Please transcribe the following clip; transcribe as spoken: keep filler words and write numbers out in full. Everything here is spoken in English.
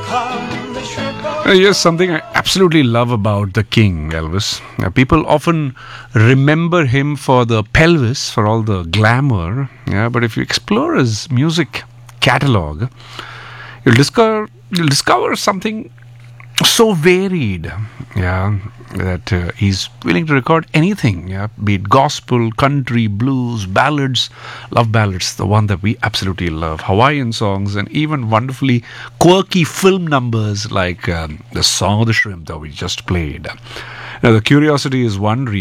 Uh, Yes, something I absolutely love about the King, Elvis. Uh, people often remember him for the pelvis, for all the glamour. Yeah, but if you explore his music catalog, you'll discover you'll discover something so varied. Yeah, that uh, he's willing to record anything. Yeah, be it gospel, country, blues, ballads, love ballads, the one that we absolutely love, Hawaiian songs, and even wonderfully quirky film numbers like um, the Song of the Shrimp that we just played. Now, the curiosity is one.